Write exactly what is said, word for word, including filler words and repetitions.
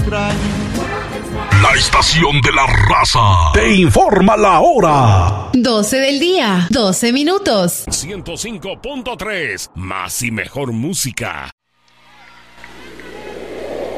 La estación de la raza te informa la hora. doce del día, doce minutos. ciento cinco punto tres, más y mejor música.